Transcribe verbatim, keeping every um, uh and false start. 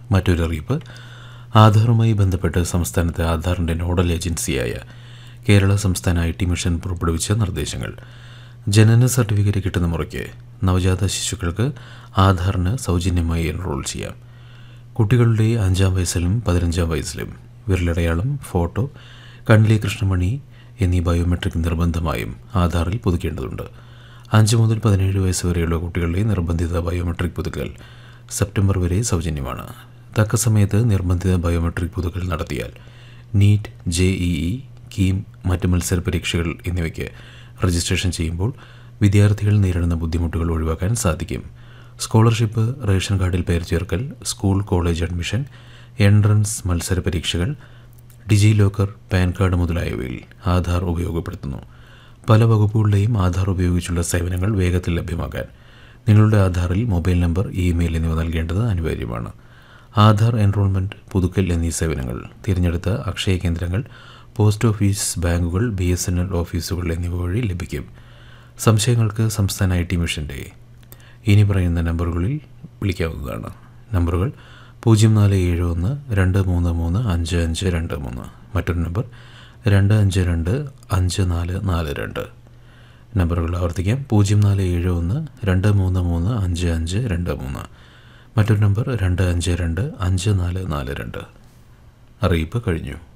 മറ്റൊരറിയിപ്പ്, ആധാറുമായി ബന്ധപ്പെട്ട് സംസ്ഥാനത്തെ ആധാറിൻ്റെ നോഡൽ ഏജൻസിയായ കേരള സംസ്ഥാന ഐ ടി മിഷൻ പുറപ്പെടുവിച്ച നിർദ്ദേശങ്ങൾ. ജനന സർട്ടിഫിക്കറ്റ് കിട്ടുന്ന മുറയ്ക്ക് നവജാത ശിശുക്കൾക്ക് ആധാറിന് സൗജന്യമായി എൻറോൾ ചെയ്യാം. കുട്ടികളുടെ അഞ്ചാം വയസ്സിലും പതിനഞ്ചാം വയസ്സിലും വിരലടയാളം, ഫോട്ടോ, കണ്ണിലെ കൃഷ്ണമണി എന്നീ ബയോമെട്രിക് നിർബന്ധമായും ആധാറിൽ പുതുക്കേണ്ടതുണ്ട്. അഞ്ച് മുതൽ പതിനേഴ് വയസ്സ് വരെയുള്ള കുട്ടികളുടെ നിർബന്ധിത ബയോമെട്രിക് പുതുക്കൽ സെപ്റ്റംബർ വരെ സൗജന്യമാണ്. തക്ക സമയത്ത് നിർബന്ധിത ബയോമെട്രിക് പുതുക്കൽ നടത്തിയാൽ NEET, J E E, KEAM, മറ്റ് മത്സര പരീക്ഷകൾ എന്നിവയ്ക്ക് രജിസ്ട്രേഷൻ ചെയ്യുമ്പോൾ വിദ്യാർത്ഥികൾ നേരിടുന്ന ബുദ്ധിമുട്ടുകൾ ഒഴിവാക്കാൻ സാധിക്കും. സ്കോളർഷിപ്പ്, റേഷൻ കാർഡിൽ പേര് ചേർക്കൽ, സ്കൂൾ കോളേജ് അഡ്മിഷൻ, എൻട്രൻസ് മത്സര പരീക്ഷകൾ, ഡിജി ലോക്കർ, പാൻ കാർഡ് മുതലായവയിൽ ആധാർ ഉപയോഗപ്പെടുത്തുന്നു. പല വകുപ്പുകളുടെയും ആധാർ ഉപയോഗിച്ചുള്ള സേവനങ്ങൾ വേഗത്തിൽ ലഭ്യമാക്കാൻ നിങ്ങളുടെ ആധാറിൽ മൊബൈൽ നമ്പർ, ഇമെയിൽ എന്നിവ നൽകേണ്ടത് അനിവാര്യമാണ്. ആധാർ എൻറോൾമെൻറ്റ്, പുതുക്കൽ എന്നീ സേവനങ്ങൾ തിരഞ്ഞെടുത്ത അക്ഷയ കേന്ദ്രങ്ങൾ, പോസ്റ്റ് ഓഫീസ്, ബാങ്കുകൾ, ബി എസ് എൻ എൽ ഓഫീസുകൾ എന്നിവ വഴി ലഭിക്കും. സംശയങ്ങൾക്ക് സംസ്ഥാന ഐ ടി മിഷൻ്റെ ഇനി പറയുന്ന നമ്പറുകളിൽ വിളിക്കാവുന്നതാണ്. നമ്പറുകൾ പൂജ്യം നാല് ഏഴ് ഒന്ന് രണ്ട് മൂന്ന് മൂന്ന് അഞ്ച് അഞ്ച് രണ്ട് മൂന്ന്, മറ്റൊരു നമ്പർ രണ്ട് അഞ്ച് രണ്ട് അഞ്ച് നാല് നാല് രണ്ട്. നമ്പറുകൾ ആവർത്തിക്കാം: പൂജ്യം നാല് ഏഴ് ഒന്ന് രണ്ട് മൂന്ന് മൂന്ന് അഞ്ച് അഞ്ച് രണ്ട് മൂന്ന്, മറ്റൊരു നമ്പർ രണ്ട് അഞ്ച് രണ്ട് അഞ്ച് നാല് നാല് രണ്ട്. അറിയിപ്പ് കഴിഞ്ഞു.